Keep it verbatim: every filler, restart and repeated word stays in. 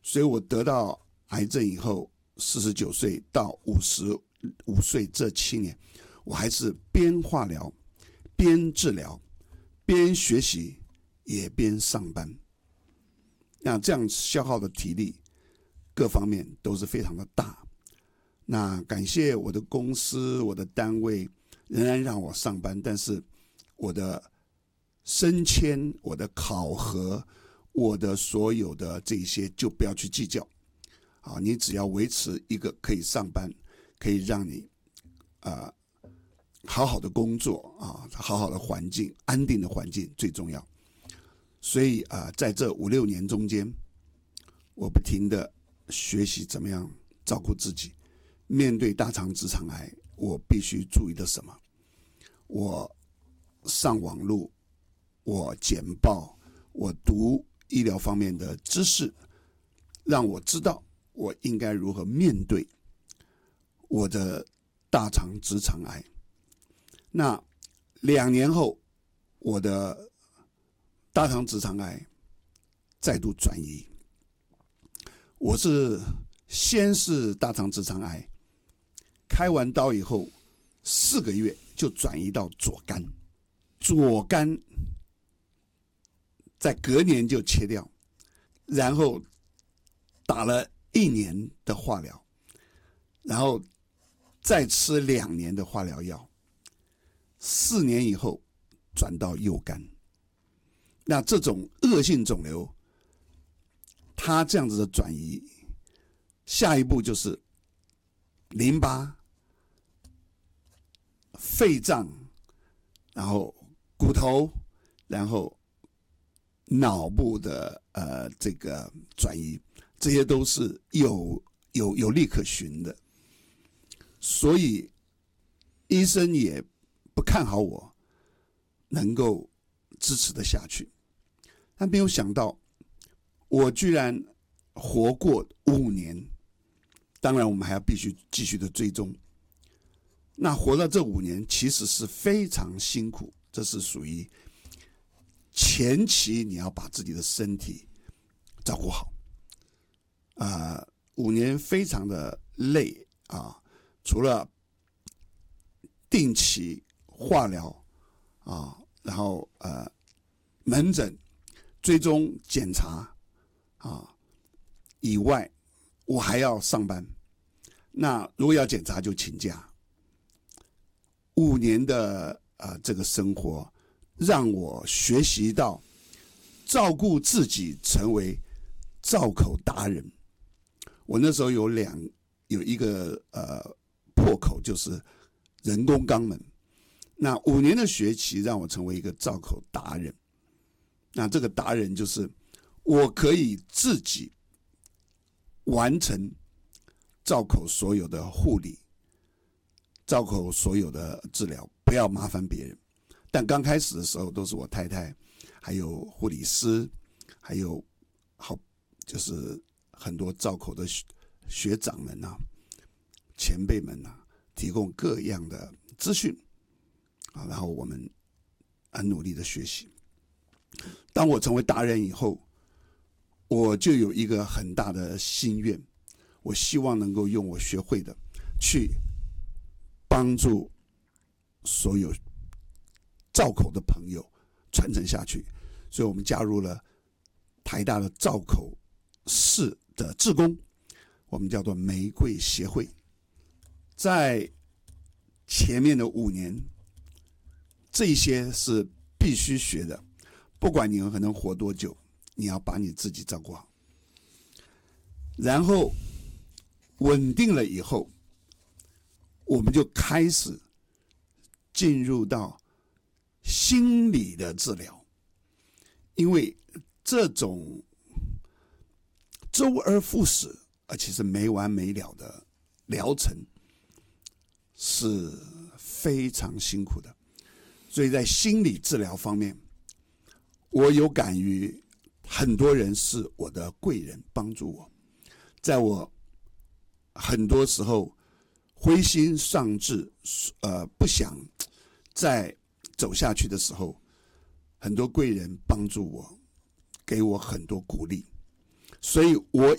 所以我得到癌症以后，四十九岁到五十五岁这七年，我还是边化疗、边治疗、边学习，也边上班。那这样消耗的体力各方面都是非常的大。那感谢我的公司、我的单位仍然让我上班，但是我的升迁、我的考核、我的所有的这些就不要去计较。啊，你只要维持一个可以上班，可以让你呃好好的工作啊，好好的环境、安定的环境最重要。所以啊、呃，在这五六年中间，我不停的学习怎么样照顾自己。面对大肠直肠癌，我必须注意的什么？我上网路，我简报，我读医疗方面的知识，让我知道我应该如何面对我的大肠直肠癌。那两年后，我的大肠直肠癌再度转移。我是先是大肠直肠癌，开完刀以后四个月就转移到左肝，左肝在隔年就切掉，然后打了一年的化疗，然后再吃两年的化疗药，四年以后转到右肝。那这种恶性肿瘤，它这样子的转移，下一步就是淋巴、肺脏，然后骨头，然后脑部的呃这个转移，这些都是有有有利可循的。所以医生也不看好我能够支持得下去。但没有想到，我居然活过五年。当然，我们还要必须继续的追踪。那活到这五年，其实是非常辛苦，这是属于前期你要把自己的身体照顾好。啊、呃，五年非常的累啊，除了定期化疗啊，然后呃门诊追踪检查啊以外，我还要上班。那如果要检查就请假。五年的呃这个生活，让我学习到照顾自己，成为造口达人。我那时候有两有一个呃破口，就是人工肛门。那五年的学习让我成为一个造口达人。那这个达人就是我可以自己完成造口所有的护理，造口所有的治疗，不要麻烦别人。但刚开始的时候都是我太太，还有护理师，还有好就是很多造口的学长们啊、前辈们啊，提供各样的资讯啊，然后我们很努力的学习。当我成为达人以后，我就有一个很大的心愿，我希望能够用我学会的去帮助所有造口的朋友传承下去。所以我们加入了台大的造口室的志工，我们叫做玫瑰协会。在前面的五年，这些是必须学的，不管你有可能活多久，你要把你自己照顾好。然后稳定了以后，我们就开始进入到心理的治疗。因为这种周而复始，而且是没完没了的疗程是非常辛苦的。所以在心理治疗方面，我有感于很多人是我的贵人，帮助我。在我很多时候灰心丧志，呃，不想再走下去的时候，很多贵人帮助我，给我很多鼓励。所以我